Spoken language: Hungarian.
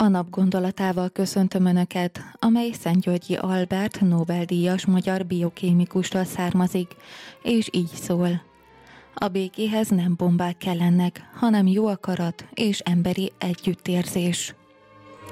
nap gondolatával köszöntöm Önöket, amely Szentgyörgyi Albert Nobel-díjas magyar biokémikustól származik, és így szól. A békéhez nem bombák kellenek, hanem jó akarat és emberi együttérzés.